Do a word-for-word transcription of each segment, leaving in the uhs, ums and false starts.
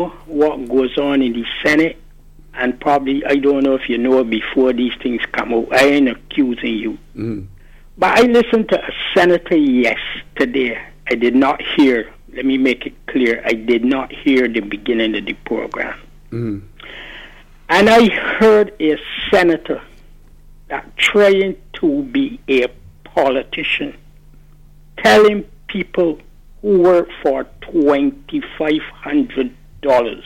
what goes on in the Senate, and probably, I don't know if you know before these things come out. I ain't accusing you. Mm. But I listened to a senator yesterday. I did not hear, let me make it clear, I did not hear the beginning of the program. Mm. And I heard a senator that trying to be a politician telling people who work for twenty-five hundred dollars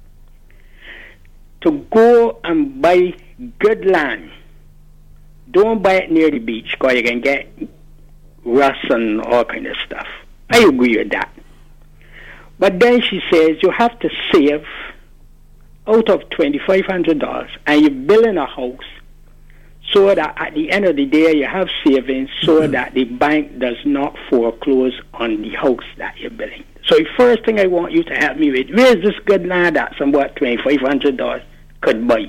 to go and buy good land. Don't buy it near the beach because you can get rust and all kind of stuff. I agree with that. But then she says you have to save out of twenty-five hundred dollars and you're building a house so that at the end of the day you have savings so mm-hmm. that the bank does not foreclose on the house that you're building. So the first thing I want you to help me with, where is this good land that somewhat twenty-five hundred dollars could buy?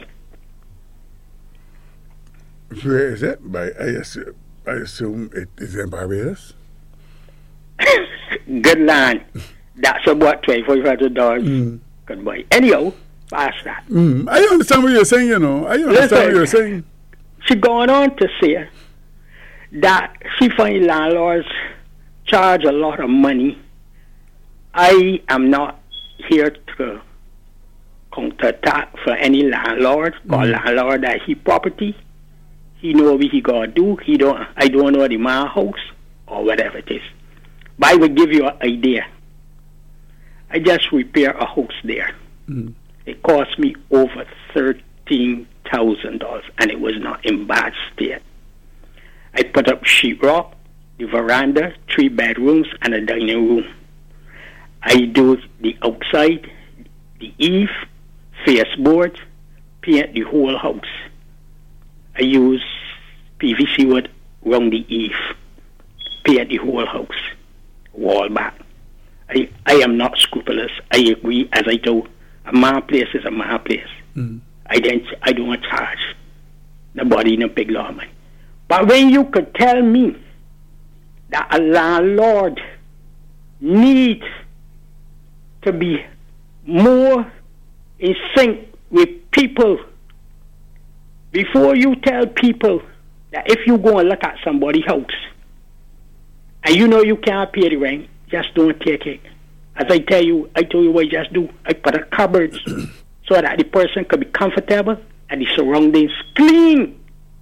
Where is it? By, I, assume, I assume it is in Barbados. Good land. That's about twenty-five hundred dollars mm. could buy. Anyhow, past that. Mm. I understand what you're saying, you know. I understand Listen, what you're saying. She going on to say that she finds landlords charge a lot of money. I am not here to counterattack for any landlord. Because mm. landlord that he property. He know what he gotta do. He don't. I don't know the man house or whatever it is. But I will give you an idea. I just repair a house there. Mm. It cost me over thirteen thousand dollars, and it was not in bad state. I put up sheetrock, the veranda, three bedrooms, and a dining room. I do the outside, the eave, faceboard, paint the whole house. I use P V C wood around the eave, paint the whole house, wall back. I, I am not scrupulous. I agree, as I told, a man place is a man place. Mm. I didn't, I don't charge nobody no big law man. But when you could tell me that a landlord needs to be more in sync with people, before you tell people that if you go and look at somebody's house and you know you can't pay the rent, just don't take it. As I tell you, I tell you what I just do. I put a cupboard so that the person could be comfortable and the surroundings clean.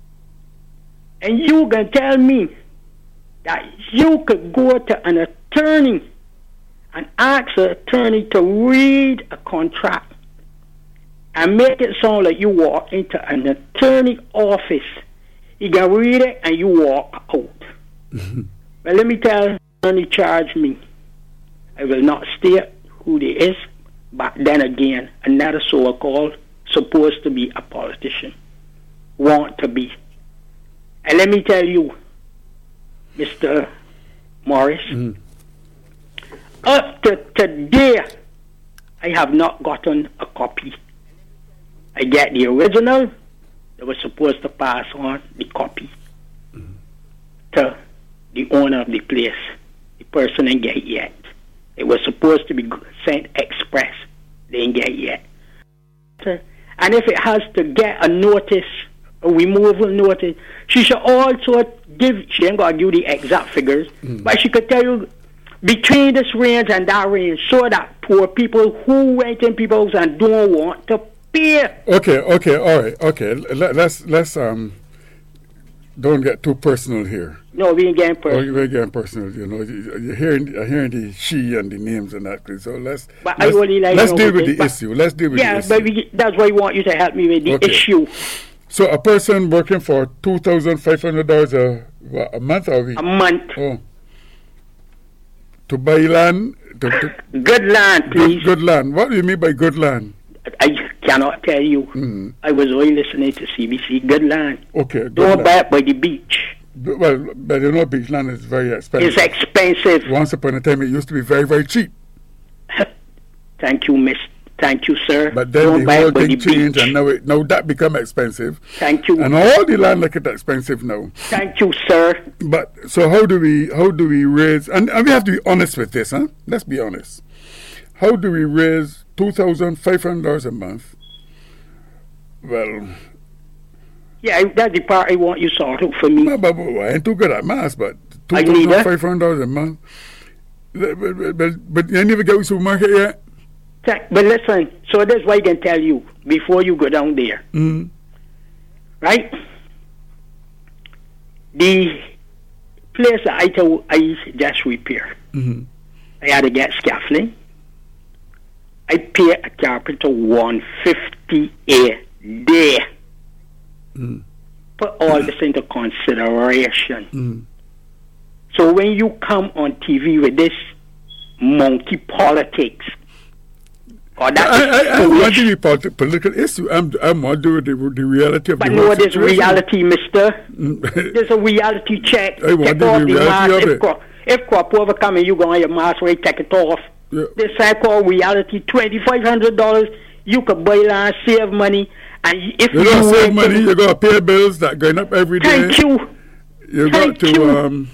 And you can tell me that you could go to an attorney and ask an attorney to read a contract and make it sound like you walk into an attorney office. You can read it and you walk out. Mm-hmm. But let me tell you, attorney charge me. I will not state who they is, but then again, another so-called supposed to be a politician want to be. And let me tell you, Mister Morris, mm. up to today, I have not gotten a copy. I get the original. They were supposed to pass on the copy mm. to the owner of the place. The person didn't get it yet. It was supposed to be sent express. They didn't get it yet. And if it has to get a notice, a removal notice, she should also give, she ain't got to give the exact figures, mm. but she could tell you between this range and that range so that poor people who went in people's and don't want to pay. Okay, okay, all right, okay. Let, let's, let's, um, don't get too personal here. No, we ain't getting personal. Oh, we're getting personal, you know. You're hearing, you're hearing the she and the names and that. So let's, but let's, I only like let's deal with it, the issue. Let's deal with yeah, the issue. Yeah, but we, that's why I want you to help me with the okay. issue. So a person working for two thousand five hundred dollars a, what, a month or a week? A month. Oh. To buy land? To, to good land, please. Good, good land. What do you mean by good land? I cannot tell you. Mm. I was only listening to C B C. Good land. Okay. Good Don't land. buy it by the beach. Well, but you know, beach land is very expensive. It's expensive. Once upon a time, it used to be very, very cheap. Thank you, Miss. Thank you, sir. But then Don't the whole thing the changed, beach. and now, it, now that become expensive. Thank you. And all the land like it expensive now. Thank you, sir. But so how do we how do we raise? And, and we have to be honest with this, huh? Let's be honest. How do we raise two two thousand five hundred dollars a month. Well, yeah, that's the part I want you sort out for me. but, but, but, I ain't too good at maths, but two I need thousand five hundred dollars a month. But, but, but, but you never get to supermarket yet? But listen, so that's what I can tell you before you go down there. Mm-hmm. Right? The place that I, told, I just repair. Mm-hmm. I had to get scaffolding. I pay a carpenter one fifty a day. Mm. Put all this into consideration. Mm. So when you come on T V with this monkey politics, or that I, I, I want to be politi- political issue. I'm I'm more doing the, the reality of but the no, whole there's situation. reality, mister. There's a reality check. I want Take off the the reality mask. of If, it. co- if crop over coming, you go on your mask, right? Take it off. Yeah. This so-called reality, twenty-five hundred dollars. You could buy land, save money, and if You you, don't save went money. to, You got to pay bills that going up every day. thank you. You Thank got to you. um.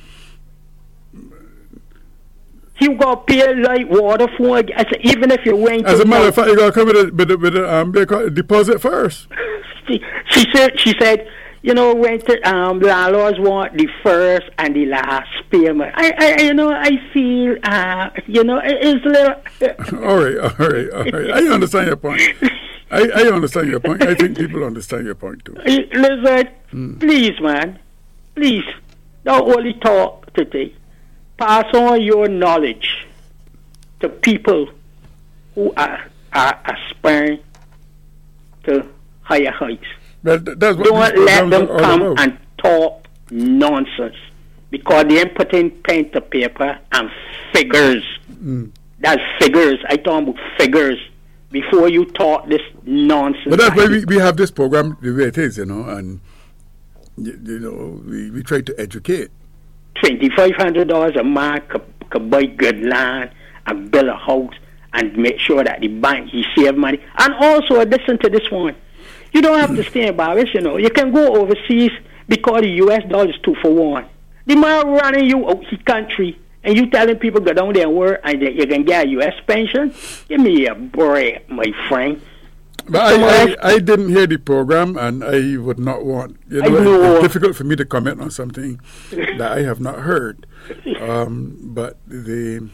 You got to pay like water for it. I said, even if you went As to a matter of fact, you got to come with a, with a, with a um, they call it deposit first. she, she said, she said, you know, when the um, landlords want the first and the last payment. I, I, you know, I feel, uh, you know, it- it's a little. all right, all right, all right. I understand your point. I, I understand your point. I think people understand your point too. Listen, Mm. please, man, please, don't only talk today. Pass on your knowledge to people who are, are aspiring to higher heights. Well, th- that's what Don't these let programs them are all come about. and talk nonsense because they're putting pen to paper and figures. Mm. That's figures. I talk about figures before you talk this nonsense. But that's why we, we have this program the way it is, you know, and you, you know we, we try to educate. twenty-five hundred dollars a month could, could buy good land and build a house and make sure that the bank he save money. And also listen to this one. You don't have to stay in Paris, you know. You can go overseas because the U S dollar is two for one. The man running you out the country and you telling people go down there and work and that you can get a U S pension? Give me a break, my friend. But I, I, I didn't hear the program, and I would not want. You know, I know. it's difficult for me to comment on something that I have not heard. Um, but the,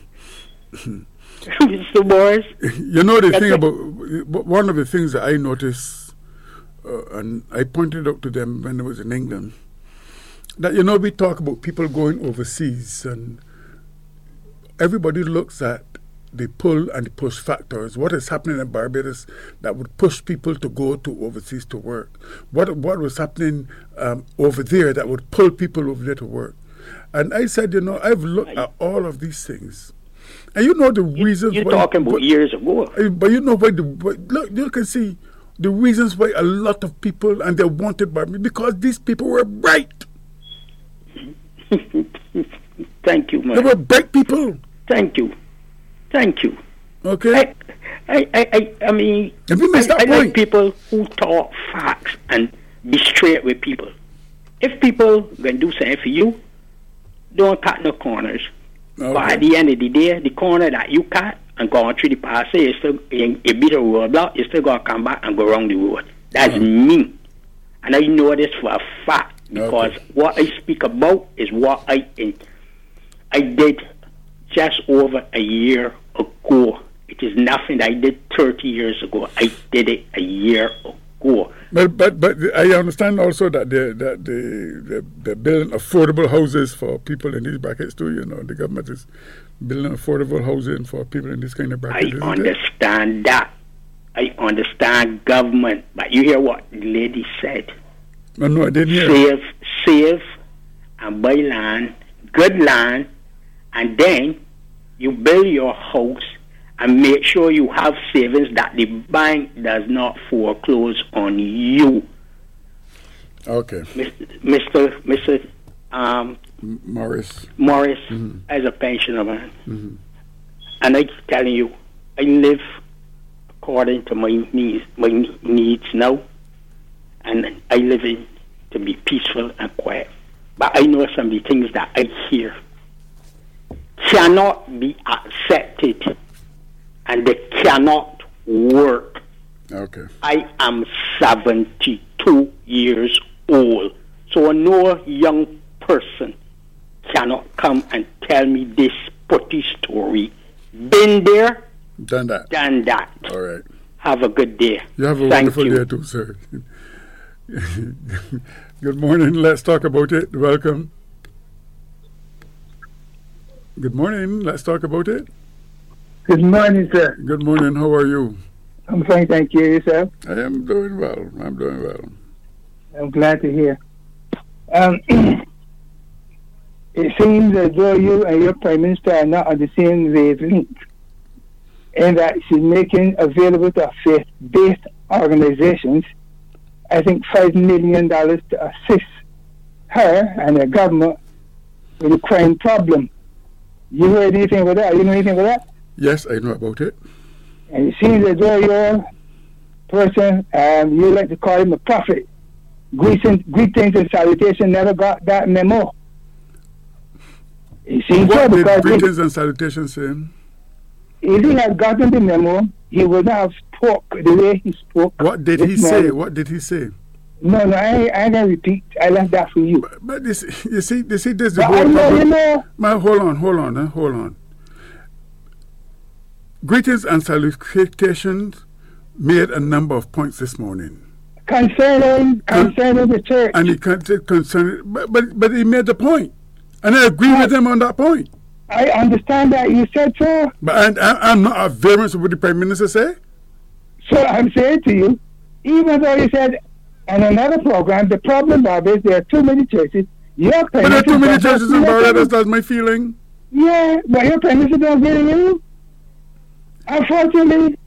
Mister Morris, you know, the That's thing it. about one of the things that I noticed, uh, and I pointed out to them when I was in England, that you know we talk about people going overseas, and everybody looks at the pull and the push factors. What is happening in Barbados that would push people to go to overseas to work? What what was happening um, over there that would pull people over there to work? And I said, you know, I've looked at all of these things, and you know the reasons. you're why, talking about but, years ago. but you know why? The, why, look, you can see the reasons why a lot of people and they wanted by me because these people were bright. Thank you, man. They were bright people. Thank you. Thank you. Okay. I, I, I, I, I mean, Have you missed I, that I like point? people who talk facts and be straight with people. If people going to do something for you, don't cut no corners. Okay. But at the end of the day, the corner that you cut and go on through the passage, you still, you, you beat a roadblock, you still got to come back and go around the road. That's Uh-huh. me. And I know this for a fact because Okay. what I speak about is what I I did just over a year ago. It is nothing that I did thirty years ago. I did it a year ago. But but but I understand also that they that they they're, they're building affordable houses for people in these brackets too. You know, the government is building affordable housing for people in this kind of I brackets. isn't it? understand that. I understand government. But you hear what the lady said. No, no, I didn't hear. Save, save, and buy land, good land, and then you build your house and make sure you have savings that the bank does not foreclose on you. Okay, Mister Mister Um, M- Morris. Morris, Mm-hmm. as a pensioner man, Mm-hmm. and I'm telling you, I live according to my needs, my needs now, and I live in to be peaceful and quiet. But I know some of the things that I hear cannot be accepted and they cannot work. Okay. I am seventy-two years old, so no young person cannot come and tell me this putty story. Been there, Done that. done that. All right. Have a good day. You have a Thank wonderful you. day too, sir. Good morning. Let's talk about it. Welcome. Good morning. Let's talk about it. Good morning, sir. Good morning. How are you? I'm fine, thank you. Yourself? I am doing well. I'm doing well. I'm glad to hear. Um, it seems as though you and your Prime Minister are not on the same wavelength, and that she's making available to faith-based organizations, I think, five million dollars to assist her and the government with the crime problem. You heard anything about that? You know anything about that? Yes, I know about it. And it seems as though your person, um, you like to call him a prophet, greetings, greetings and salutation, never got that memo. It seems so What did because greetings and salutations say? if he had gotten the memo, he would not have spoke the way he spoke. What did he this say? morning. What did he say? No, no, I, I ain't gonna repeat. I left that for you. But, but this, you see, you see, this is the But I whole know, you problem. know, Man, hold on, hold on, eh, hold on. Greetings and salutations made a number of points this morning, concerning, concerning the church. and he can't say concern, but, but but he made the point, and I agree with him on that point. I understand that you said so. But I, I, I'm not at variance with what the Prime Minister say. So I'm saying to you, even though you said in another program, the problem of is there are too many churches. Your But there are too many premises churches in don't- Barbados. That's my feeling. Yeah, but your premises don't get you. Unfortunately,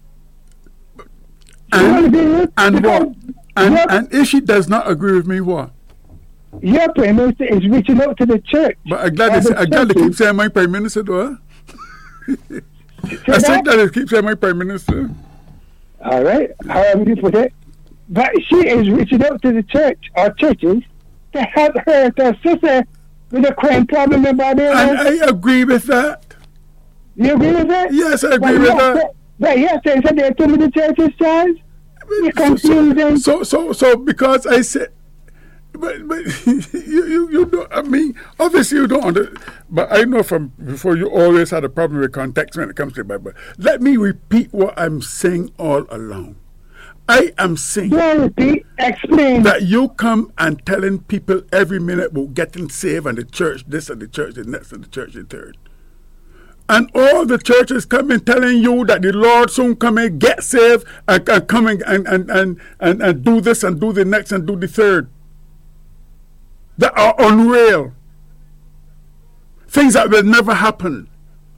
you wanna And, be with- and because what? And, your, and if she does not agree with me, what? your Prime Minister is reaching out to the church. But I'm glad, and they, the I'm glad they keep churches. saying my Prime Minister, though. Say I said that? that they keep saying my Prime Minister. All right, however you put it. But she is reaching out to the church or churches to help her, to assist her with the crime problem in And Barbados. I agree with that. You agree with that? Yes, I agree But with yes, that. but yes, they said there are too many churches, Charles. You're confusing. So, so, so, because I said, but, but you, you, you don't. I mean, obviously you don't. Under, but I know from before you always had a problem with context when it comes to the Bible. Let me repeat what I'm saying all along. I am saying Don't repeat. Explain. that you come and telling people every minute about getting saved and the church this and the church the next and the church the third. And all the churches coming telling you that the Lord soon come and get saved and, and come and, and, and, and, and, and do this and do the next and do the third. That are unreal. Things that will never happen.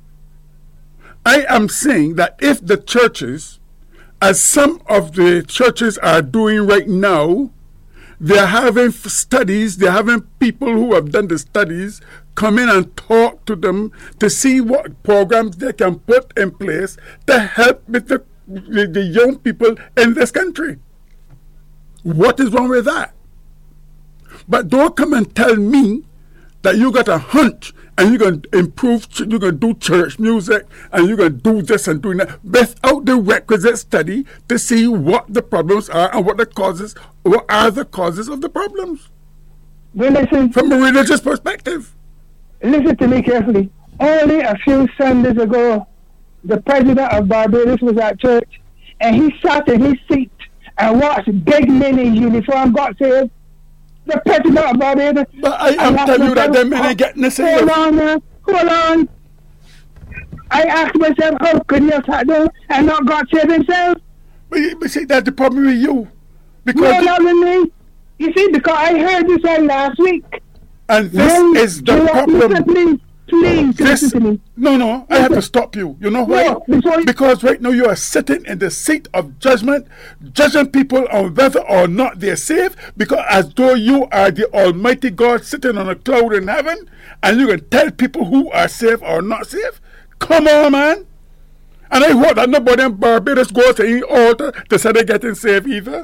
I am saying that if the churches, as some of the churches are doing right now, they're having f- studies, they're having people who have done the studies come in and talk to them to see what programs they can put in place to help with the, the, the young people in this country. What is wrong with that? But don't come and tell me that you got a hunch and you're going to improve, ch- you're going to do church music and you're going to do this and doing that without the requisite study to see what the problems are and what the causes, what are the causes of the problems Well, listen, from a religious perspective. listen to me carefully. Only a few Sundays ago, the president of Barbados was at church, and he sat in his seat and watched big men in uniform got saved. The president of Barbados. But I am telling you that them men ain't getting the same. Hold on, man. Hold on. I asked myself, how could he have sat down and not got saved himself? But, you- but see, that's the problem with you. Because No, not with me. You see, because I heard this one last week. and this When is the you- problem. Listen, please, please, This, listen to me. no, no, I have to stop you. You know why? No, before you- Because right now you are sitting in the seat of judgment, judging people on whether or not they're saved, because as though you are the Almighty God sitting on a cloud in heaven, and you can tell people who are saved or not saved. Come on, man. And I hope that nobody in Barbados goes to any altar to say they're getting saved either.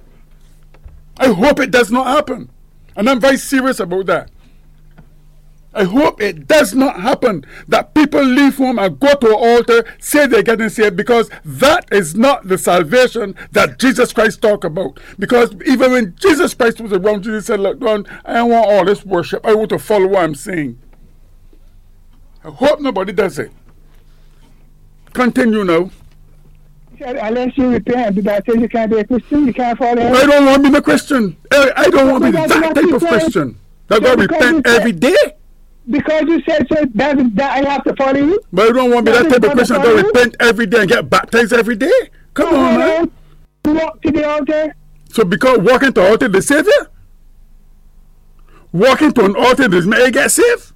I hope it does not happen. And I'm very serious about that. I hope it does not happen that people leave home and go to an altar, say they're getting saved, because that is not the salvation that Jesus Christ talked about. Because even when Jesus Christ was around, Jesus said, look, Don, I don't want all this worship. I want to follow what I'm saying. I hope nobody does it. Continue now. Unless you repent, because you can't be a Christian, you can't follow him. I don't want to be a Christian. I, I don't want to be that type of Christian. That got to repent every day. Because you said so, that, that I have to follow you. But I don't want to be that type of Christian that got to repent every day and get baptized every day. Come no, on, man. Walk to the altar. So because walking to the altar, the Savior? Walking to an altar, does me get saved?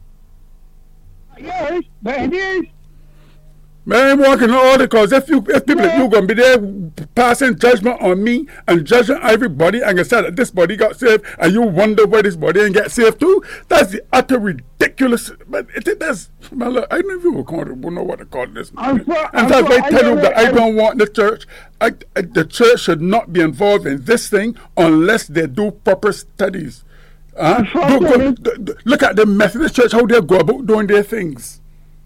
Yes, but it is. Man, I'm walking on all the cause. If you, if people, yeah. You're gonna be there passing judgment on me and judging everybody, and you say that this body got saved, and you wonder why this body ain't get saved too. That's the utter ridiculous. But it, it does. Man, look, I don't know if you will call it, know what to call this. Man. And that's why I tell you that I don't want the church. I, I, the church should not be involved in this thing unless they do proper studies. Uh, do, go, do, do, look at the Methodist Church, how they go about doing their things.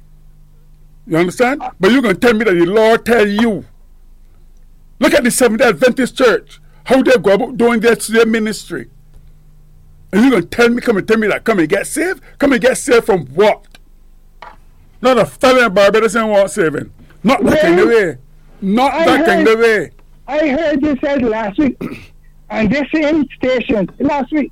You understand? But you're going to tell me that the Lord tell you. Look at the Seventh-day Adventist Church, how they go about doing their, their ministry. And you're going to tell me, come and tell me that, come and get saved? Come and get saved from what? Not a fellow in Barbados and want saving. Not that kind of way. Not I that heard, kind of way. I heard you said last week, on this same station, last week,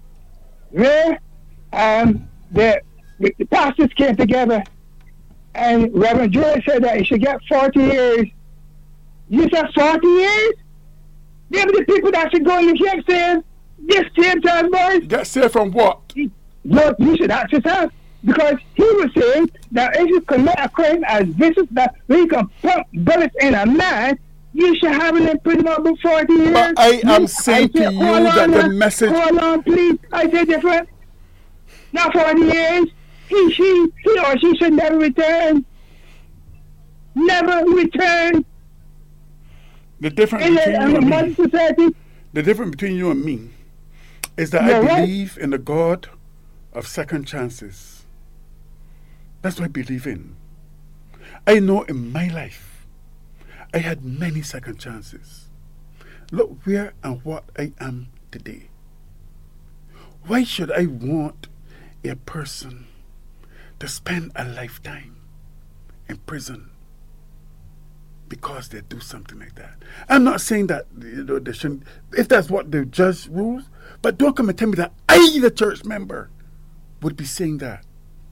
where um, the, the, the pastors came together. And Reverend George said that he should get forty years. You said forty years? They're the people that should go and get saved. This same time, boys. Get saved from what? Well, you should ask yourself. Because he was saying that if you commit a crime as vicious that we can pump bullets in a man, you should have an imprisonment for forty years. But I am saying to you that the message. Hold on, please. I say different. Not forty years. He, she, he or she should never return. Never return. The difference in between a, you and me, society. The difference between you and me is that You're I believe right. in the God of second chances. That's what I believe in. I know in my life I had many second chances. Look where and what I am today. Why should I want a person to spend a lifetime in prison because they do something like that? I'm not saying that, you know, they shouldn't, if that's what the judge rules, but don't come and tell me that I, the church member, would be saying that.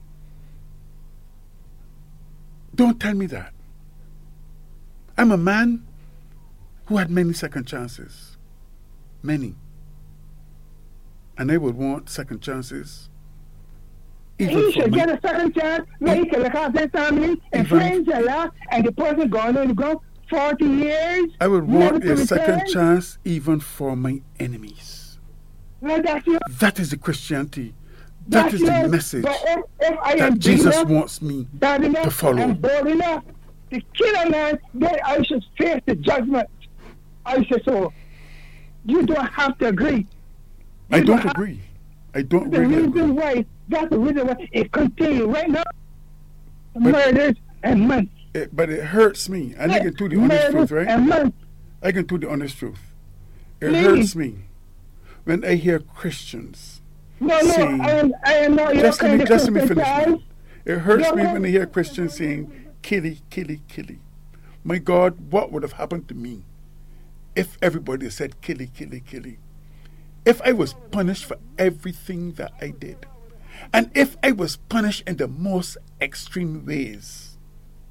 Don't tell me that. I'm a man who had many second chances. Many. And I would want second chances. He should get a second chance where he can look after his family and friends and laugh, and the person going on to go forty years. I would want a second chance even for my enemies. Well, that's your, that is the Christianity. That is the message if, if I that am Jesus enough, wants me enough, to follow. And bold enough to kill a man, then I should face the judgment. I say so. You don't have to agree. You I don't, don't agree. I don't the really reason agree. why That's the reason why it continues right now. Murders and months. It, but it hurts me. And I can do the honest truth, right? And months. I can do the honest truth. It Please. hurts me when I hear Christians No, no, saying, I am, I am not your just let kind me, of just let me Christian finish. child. Man. It hurts You're me right. when I hear Christians saying, killy, killy, killy. My God, what would have happened to me if everybody said killy, killy, killy? If I was punished for everything that I did, and if I was punished in the most extreme ways,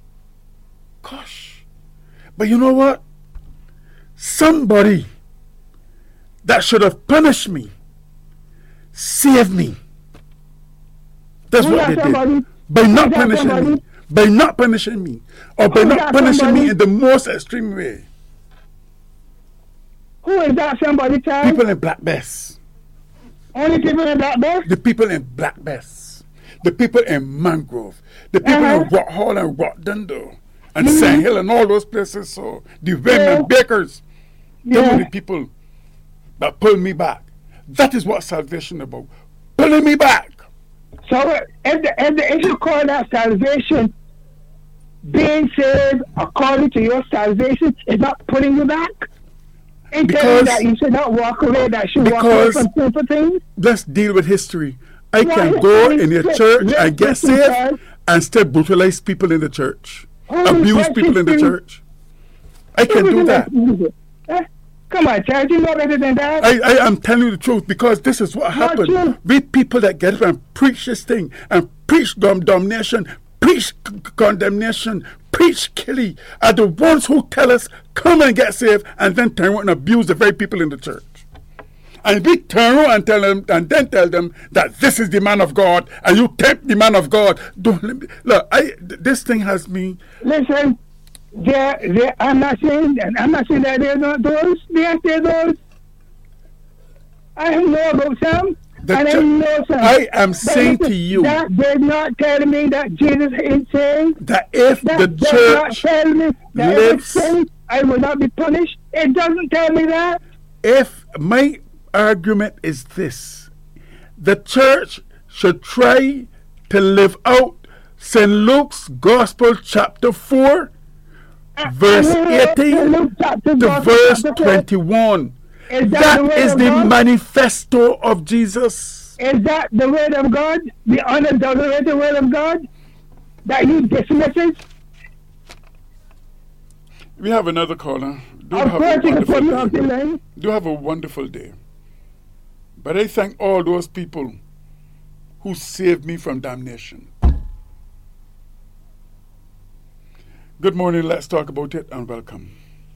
gosh. But you know what? Somebody that should have punished me saved me. That's Who what got they somebody? did. By not Who got punishing somebody? me. By not punishing me. Or by Who not got punishing somebody? me in the most extreme way. Who is that somebody, child? People in Black Bass. Only people in that bus? The people in Black Bass. The people in Mangrove. The people Uh-huh. in Rock Hall and Rock Dundle. And Mhm. Sand Hill and all those places. So the women Yeah. and bakers. Yeah. Those are the people that pull me back. That is what salvation is about. Pulling me back. So if the, if, the, if you call that salvation, being saved according to your salvation is not putting you back. It tells you that you should not walk away, that you should walk away from sinful things. Let's deal with history. I can go in your church and get saved and still brutalize people in the church, abuse people in the church. I can do that. Come on, Chad, you know better than that. I, I am telling you the truth, because this is what happened. We people that get up and preach this thing and preach damnation, preach c- condemnation, preach killing, are the ones who tell us come and get saved, and then turn around and abuse the very people in the church. And we turn around and tell them, and then tell them that this is the man of God, and you tempt the man of God. Don't let me, look. I th- this thing has me. Listen, they're, they're, I'm not saying, and I'm not saying that they're not those. They are those. I know about some. The and ch- I know some. I am saying to you that they're not telling me that Jesus is saying that if that the not church tell me that lives, saying I will not be punished. It doesn't tell me that. If my argument is this, the church should try to live out Saint Luke's Gospel chapter four, verse eighteen to verse twenty-one. Is that, that the is the God? manifesto of Jesus. Is that the word of God? The unadulterated word of God that he dismisses? We have another caller. Do Of have course, a you can put me wonderful off the day. line. Do have a wonderful day. But I thank all those people who saved me from damnation. Good morning. Let's talk about it, and welcome.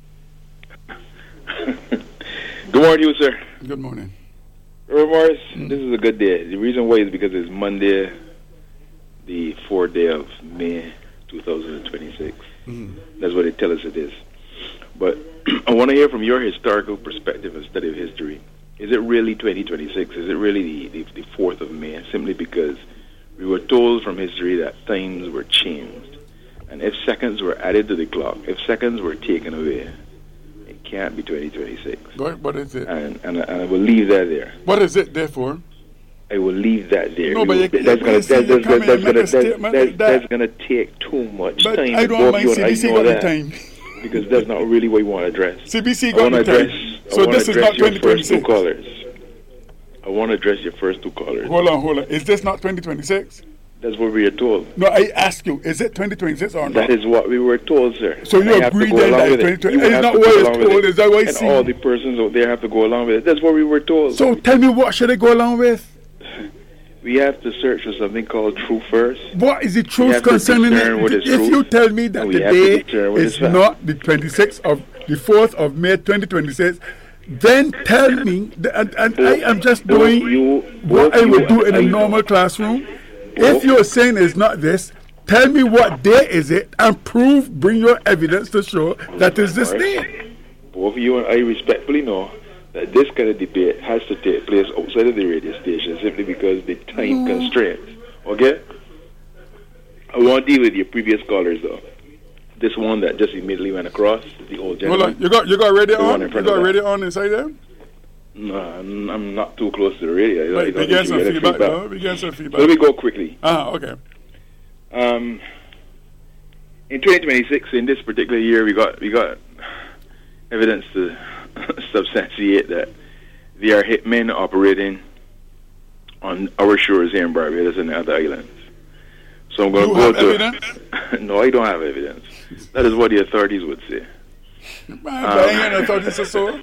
Good morning to you, sir. Good morning. Robert Morris, mm. This is a good day. The reason why is because it's Monday, the fourth day of May, two thousand twenty-six. Mm. That's what they tell us it is. But I want to hear from your historical perspective and study of history. Is it really twenty twenty-six? Is it really the, the, the fourth of May? Simply because we were told from history that times were changed. And if seconds were added to the clock, if seconds were taken away, it can't be twenty twenty-six. What, what is it? And, and, and I will leave that there. What is it, therefore? I will leave that there. No, but you, that's going to that's going to take too much but time. I don't mind C B C got the time. Because that's not really what you want to address. C B C got the time. So this is not twenty twenty-six. I want to address your first two callers. Hold on, hold on. Is this not twenty twenty-six? That's what we are told. No, I ask you, is it twenty twenty-six or not? That is what we were told, sir. So you agree then that it's twenty twenty-six? It's not what it's told, is that what I see? And all the persons out there have to go along with it. That's what we were told. So tell me, what should I go along with? We have to search for something called truth first. What is the truth concerning it? If truth, you tell me that today is not the twenty-sixth of the fourth of May twenty twenty-six, then tell me, that, and, and both, I am just doing you, what I would do in a normal know. classroom. Both. If you're saying it's not this, tell me what day is it and prove, bring your evidence to show that is this day. Both you and I respectfully know that this kind of debate has to take place outside of the radio station simply because the time no. constraints. Okay? I won't deal with your previous callers though. This one that just immediately went across, the old gentleman. Hold on, you got you got radio on? You got radio on inside there? No, I'm, I'm not too close to the radio. Right, we get some feedback, though. We get some feedback. So let me go quickly. Ah, okay. Um, in twenty twenty-six, in this particular year, we got we got evidence to substantiate that there are hitmen operating on our shores here in Barbados and the other islands. So I'm going to go to. Evidence? No, I don't have evidence. That is what the authorities would say. Man, um, authorities so.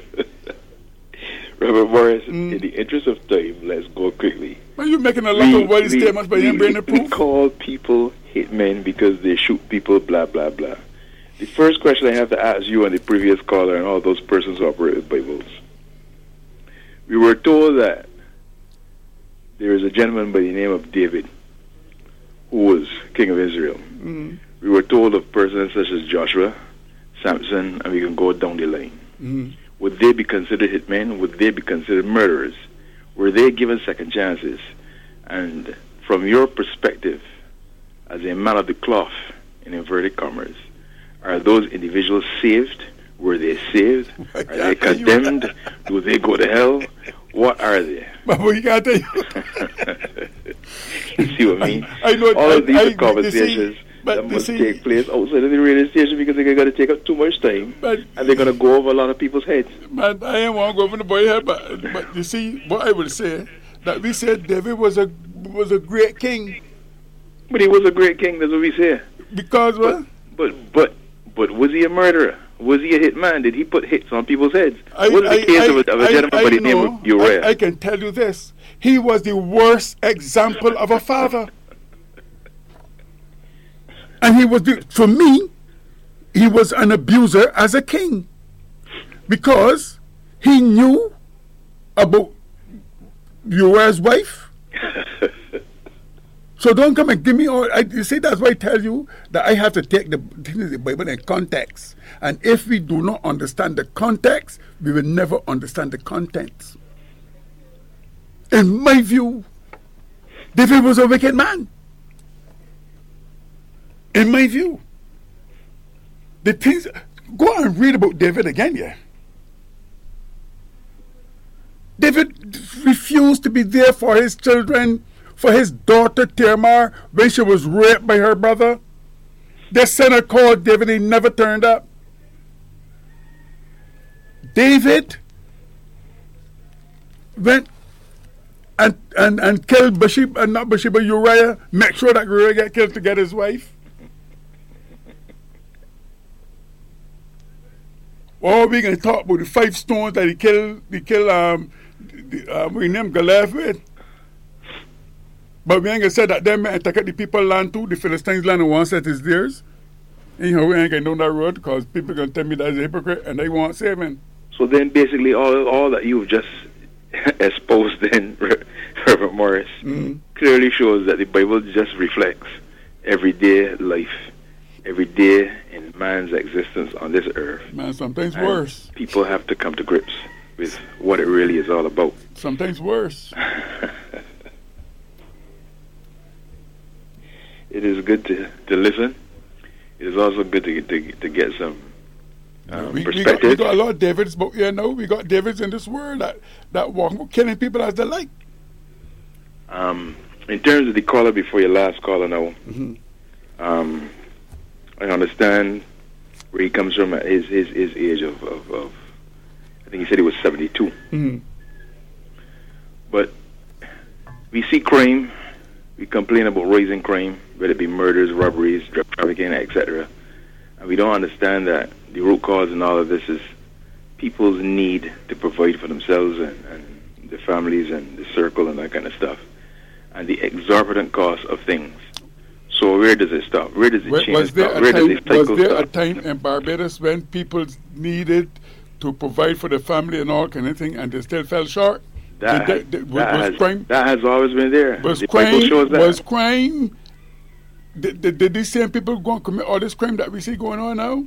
Robert Morris, mm. in the interest of time, let's go quickly. Are you making a lot we, of wordy statements by him bringing the proof? We call people hitmen because they shoot people, blah, blah, blah. The first question I have to ask you and the previous caller and all those persons who operate with Bibles. We were told that there is a gentleman by the name of David who was king of Israel. Mm. We were told of persons such as Joshua, Samson, and we can go down the line. Mm. Would they be considered hitmen? Would they be considered murderers? Were they given second chances? And from your perspective, as a man of the cloth, in inverted commas, are those individuals saved? Were they saved? Are they condemned? Do they go to hell? What are they? But we got to. You see what I mean? I know. All I, of these I, are conversations see, but that must see, take place outside of the radio station because they're going to take up too much time, but, and they're going to go over a lot of people's heads. Man, I ain't want to go over the boy head, but but you see, what I would say that we said David was a was a great king. But he was a great king. That's what we say. Because what? But but but was he a murderer? Was he a hit man? Did he put hits on people's heads? I, was it the I, case I, of a, of a I, gentleman I by the know, name of Uriah? I, I can tell you this. He was the worst example of a father. And he was, the, for me, he was an abuser as a king. Because he knew about Uriah's wife. So don't come and give me all. I, you see, that's why I tell you that I have to take the, the Bible in context. And if we do not understand the context, we will never understand the contents. In my view, David was a wicked man. In my view. The things, go and read about David again, yeah. David refused to be there for his children, for his daughter Tamar when she was raped by her brother. The sinner called David, he never turned up. David went and and, and killed Bathsheba, and not Bathsheba, Uriah, make sure that Uriah get killed to get his wife. Or we can talk about the five stones that he killed, he killed, um, the, um, we named Goliath with. But we ain't gonna say that them and take the people land too, the Philistines land, and one set is theirs. Anyhow, we ain't going down that road because people gonna tell me that's a hypocrite and they want saving. So then basically all all that you've just exposed then, Reverend Morris, mm-hmm. clearly shows that the Bible just reflects everyday life, every day in man's existence on this earth. Man, sometimes and worse. People have to come to grips with what it really is all about. Sometimes worse. It is good to, to listen. It is also good to to, to get some um, we, perspective. We got, we got a lot of Davids, but you know, we got Davids in this world that, that walk killing people as they like. Um, in terms of the caller before your last caller now, mm-hmm. um, I understand where he comes from at his, his, his age of, of, of, I think he said he was seventy-two. Mm-hmm. But we see crime, we complain about rising crime, whether it be murders, robberies, drug trafficking, et cetera. And we don't understand that the root cause in all of this is people's need to provide for themselves and, and their families and the circle and that kind of stuff. And the exorbitant cost of things. So where does it stop? Where does it was, change was there stop? Where time, does it cycle Was there stop? a time in Barbados when people needed to provide for their family and all kind of thing and they still fell short? That, did, has, did, was, that, was has, crime, that has always been there. Was the crime, Bible shows that. was crime, did, did, did these same people go and commit all this crime that we see going on now?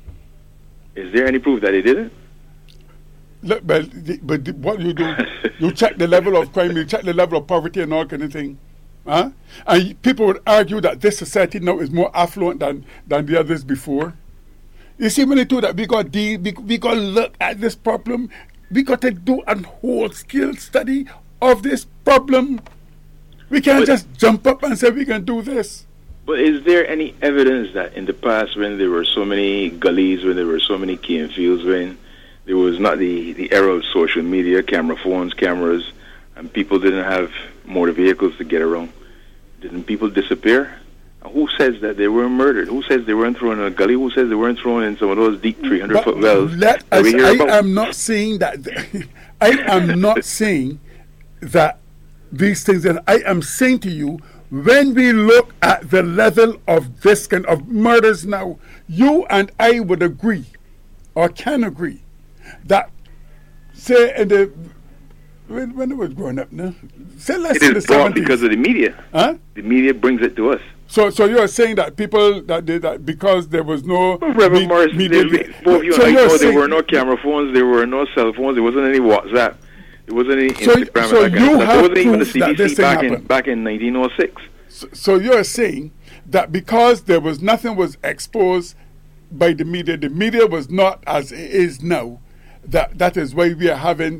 Is there any proof that they didn't? Look, but, but what you do, you check the level of crime, you check the level of poverty and all kind of thing. Huh? And people would argue that this society now is more affluent than, than the others before. You see, when they do that, we got deal, we, we got to look at this problem. We got to do a whole skill study of this problem. We can't but, just jump up and say we can do this. But is there any evidence that in the past, when there were so many gullies, when there were so many cane fields, when there was not the, the era of social media, camera phones, cameras, and people didn't have motor vehicles to get around, didn't people disappear? And who says that they were murdered? Who says they weren't thrown in a gully? Who says they weren't thrown in some of those deep three hundred foot wells? Let that us, we hear I about? am not saying that. I am not saying that these things. And I am saying to you, when we look at the level of this kind of murders now, you and I would agree, or can agree, that say in the when, when it was growing up, no, say less it in the is brought seventies. because of the media. Huh? The media brings it to us. So, so you're saying that people that did that because there was no well, Reverend me, Morris, media. they, they, both you so and I know saying, there were no camera phones, there were no cell phones, there wasn't any WhatsApp, there wasn't any so, Instagram. So and that you kind of stuff. have There wasn't even the proof C that B this C thing back in happened. back in nineteen oh six. So, so you're saying that because there was nothing was exposed by the media, the media was not as it is now. That that is why we are having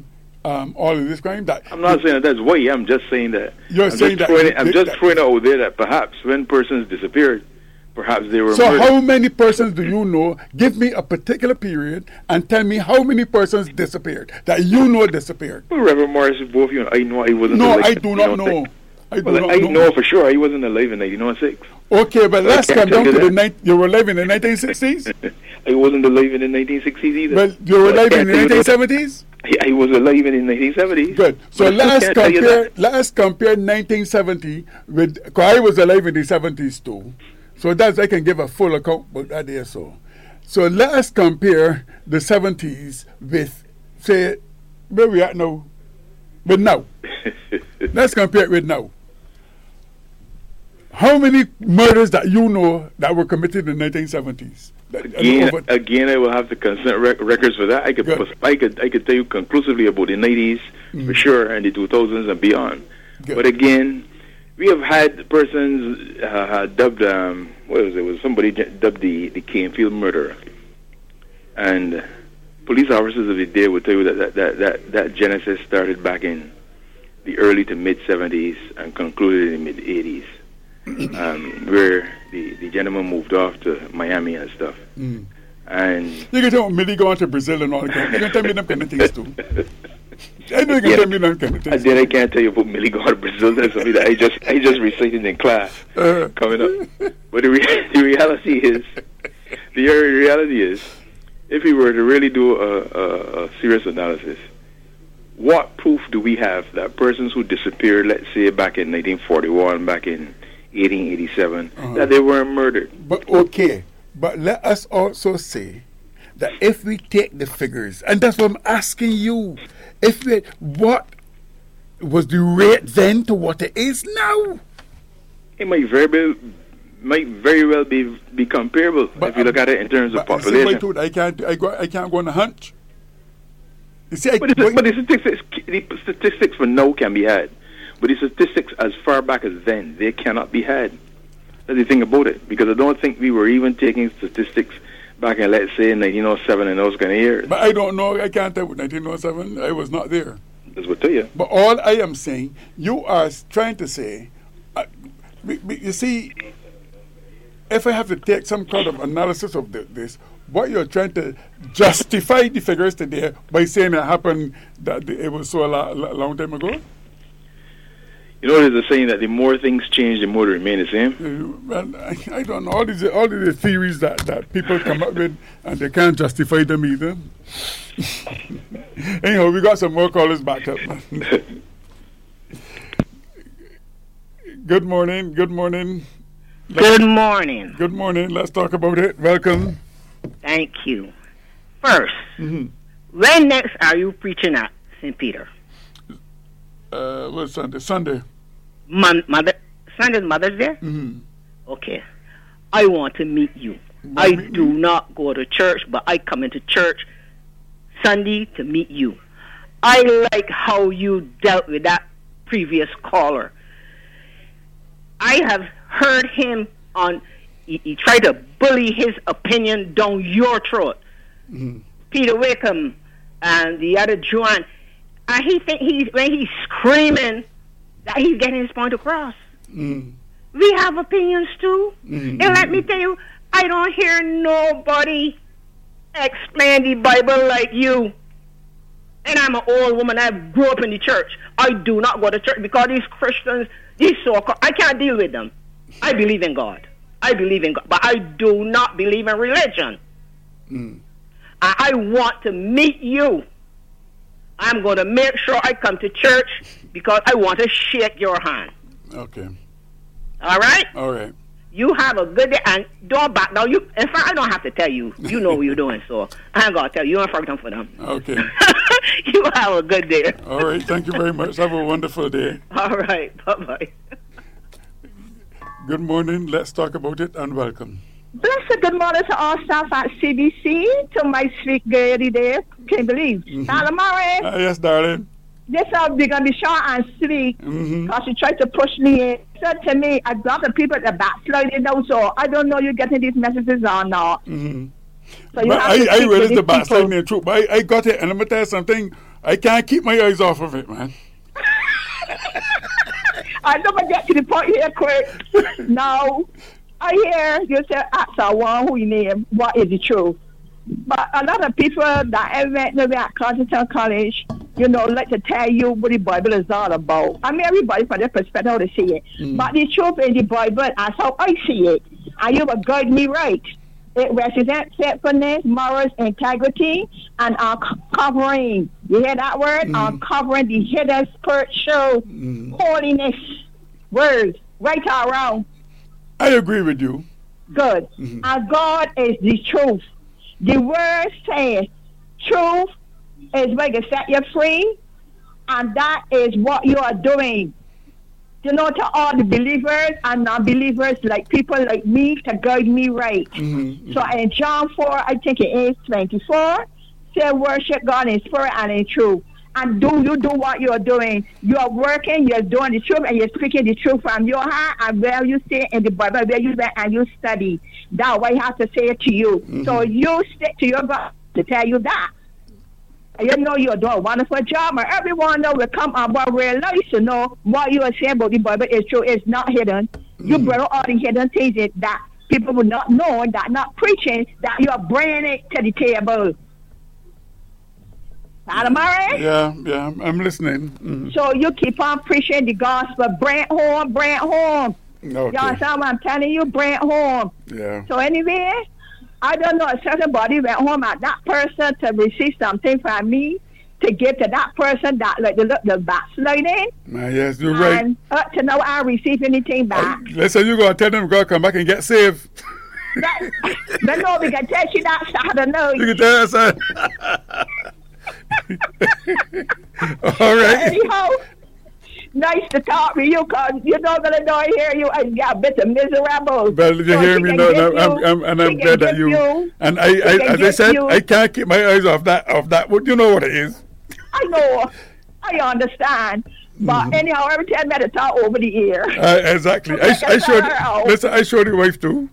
um, all of this crime. That I'm not saying that that's why. I'm just saying that. You're I'm saying just that. Throwing it, I'm that, just that, throwing it out there that perhaps when persons disappeared, perhaps they were So murdered. how many persons do you know? Give me a particular period and tell me how many persons disappeared that you know disappeared. Well, Reverend Morris, both of you, I know I wasn't No, alive I in do not nineteen oh know. six. I do Well, not I know. know for sure I wasn't alive in nineteen oh six. Okay, but I let's can't come down tell to you the that. ni- you were alive in the nineteen sixties? I wasn't alive in the nineteen sixties either. Well, you were So I alive in can't the tell you nineteen that. seventies? I, I was alive in the nineteen seventies. Good. So But I let us can't tell you compare. that. Let us compare nineteen seventy with. Because I was alive in the seventies too, so that's I can give a full account about that there. So, so let us compare the seventies with, say, where we at now, with now. Let's compare it with now. How many murders that you know that were committed in the nineteen seventies? Again, again, I will have to consent rec- records for that. I could, Good. I could, I could tell you conclusively about the nineties Mm. for sure, and the two thousands and beyond. Good. But again, we have had persons uh, dubbed, um, what was it? Was somebody j- dubbed the the Canefield murderer, and police officers of the day would tell you that that that that, that genesis started back in the early to mid seventies and concluded in the mid eighties. Um, where the, the gentleman moved off to Miami and stuff. Mm. And You can tell me Millie going to Brazil and all that. You can tell me them kind of things too. I know you can Yeah. tell me them kind of things. and then I can't tell you about Millie going to Brazil. That's something that I just I just recited in class Uh. coming up. But the, re- the reality is, the reality is, if we were to really do a, a, a serious analysis, what proof do we have that persons who disappeared, let's say back in nineteen forty-one, back in eighteen eighty-seven, Uh-huh. that they weren't murdered? But okay, but let us also say that if we take the figures, and that's what I'm asking you, if we, what was the rate then to what it is now? It might very well, might very well be be comparable But, if you look um, at it in terms of But see, wait, population. dude, I can't, I go, I can't go on a hunch. You see, I, But, the, wait- but the statistics, the statistics for now can be had. But the statistics as far back as then, they cannot be had. That's the thing about it. Because I don't think we were even taking statistics back in, let's say, nineteen oh seven and those kind of years. but I don't know. I can't tell with nineteen oh seven. I was not there. That's what I tell you. But all I am saying, you are s- trying to say, uh, be- be- you see, if I have to take some kind of analysis of the, this, what you're trying to justify the figures today by saying it happened that the- it was so a la- la- long time ago. You know, there's a saying that the more things change, the more they remain the same. Uh, well, I, I don't know all these all of the theories that, that people come up with, and they can't justify them either. Anyhow, we got some more callers back up. Good morning. Good morning. Good morning. Good morning. Let's talk about it. Welcome. Thank you. First, Mhm. when next are you preaching at Saint Peter? Uh, what's Sunday? Sunday. Mon- Mother Sunday's Mother's Day? Mm-hmm. Okay. I want to meet you. Want I to meet do me? not go to church, but I come into church Sunday to meet you. I like how you dealt with that previous caller. I have heard him on, he, he tried to bully his opinion down your throat. Mm-hmm. Peter Wickham and the other Joan, and he think he's when he's screaming that he's getting his point across. Mm-hmm. We have opinions too, Mhm. and let me tell you, I don't hear nobody explain the Bible like you. And I'm an old woman. I grew up in the church. I do not go to church because these Christians, these so-called, I can't deal with them. I believe in God. I believe in God, but I do not believe in religion. Mm. I, I want to meet you. I'm going to make sure I come to church because I want to shake your hand. Okay. All right? All right. You have a good day and don't back down. You, in fact, I don't have to tell you. You know what you're doing, so I ain't going to tell you. You don't fuck them for them. Okay. You have a good day. All right. Thank you very much. Have a wonderful day. All right. Bye-bye. Good morning. Let's talk about it and welcome. Blessed good morning to all staff at C B C, to my sweet girl there. Can't believe. Mhm. Hello, Murray. Uh, yes, darling. This will be going to be short and sweet Mm-hmm. because she tried to push me in. Said to me, I got the people that backsliding now, so I don't know you're getting these messages or not. Mm-hmm. So you But have I, to I speak to realized these the backsliding people. in truth. But I, I got it, and I'm going to tell you something. I can't keep my eyes off of it, man. I never get to the point here quick. Now, I hear you say, ask someone who you name, what is the truth? But a lot of people that I met maybe at Continental College, you know, like to tell you what the Bible is all about. I mean, everybody from their perspective how they see it. Mm. But the truth in the Bible, that's how I see it. And you will guide me right. It represents faithfulness, morals, integrity, and uncovering. You hear that word? Mm. Uncovering the hidden spiritual mm. holiness. Words. Right or wrong? I agree with you. Good. Mm-hmm. And God is the truth. The word says truth is what can set you free, and that is what you are doing. You know, to all the believers and non-believers, like people like me, to guide me right. Mm-hmm. So in John four, I think it is twenty-four, say worship God in spirit and in truth. And do you do what you're doing? You're working, you're doing the truth, and you're speaking the truth from your heart, and where you stay in the Bible, where you went and you study. That's what I have to say to you. Mm-hmm. So you stick to your God to tell you that. And you know you're doing a wonderful job, and everyone know will come on board realize to know what you are saying about the Bible is true. It's not hidden. Mm-hmm. You bring all the hidden things that people will not know, that not preaching, that you are bringing it to the table. Am I right? Yeah, yeah, I'm listening. Mm-hmm. So you keep on preaching the gospel. Bring it home, bring it home. Okay. Y'all understand what I'm telling you? Bring it home. Yeah. So anyway, I don't know, a certain body went home at that person to receive something from me, to give to that person that like the, the backsliding. Uh, yes, you're right. And uh, to know I receive anything back. Uh, listen, you gotta tell them God come back and get saved. That, but no, we can tell you that, so I don't know. You can tell us that. All right. Anyhow, nice to talk with you, because you're not going to know I hear you and get a bit of miserable. Well, you so hear me now, and I'm, I'm, and I'm glad that you, you, and I, I as I said, you. I can't keep my eyes off that, off that. You know what it is. I know. I understand. But mm-hmm. anyhow, every time I talk over the ear. Uh, exactly. I, I showed, listen, I showed your wife too.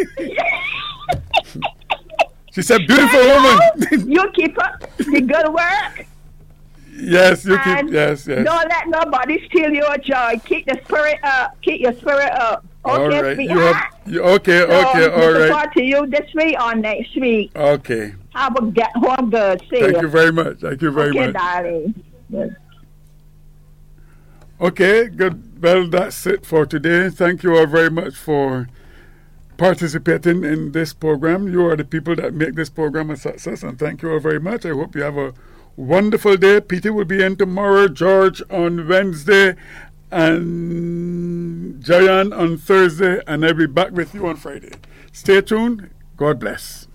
She said, beautiful woman. You keep up the good work. Yes, you and keep, yes, yes. Don't let nobody steal your joy. Keep the spirit up. Keep your spirit up. Okay, all right. sweetheart? You have, you, okay, so okay, all right. I'll talk to you this week or next week. Okay. Have a get home good. See Thank you. you very much. Thank you very okay, much. darling. Yes. Okay, good. Well, that's it for today. Thank you all very much for participating in this program. You are the people that make this program a success, and thank you all very much. I hope you have a wonderful day. Peter will be in tomorrow, George on Wednesday, and Jayan on Thursday, and I'll be back with you on Friday. Stay tuned. God bless.